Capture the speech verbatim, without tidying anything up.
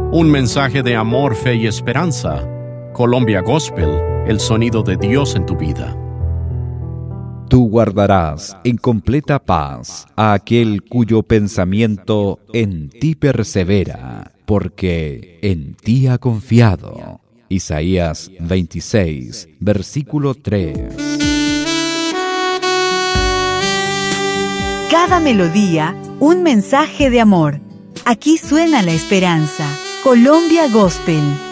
Un mensaje de amor, fe y esperanza. Colombia Gospel, el sonido de Dios en tu vida. Tú guardarás en completa paz a aquel cuyo pensamiento en ti persevera, porque en ti ha confiado. Isaías veintiséis, versículo tres. Cada melodía, un mensaje de amor. Aquí suena la esperanza. Colombia Gospel.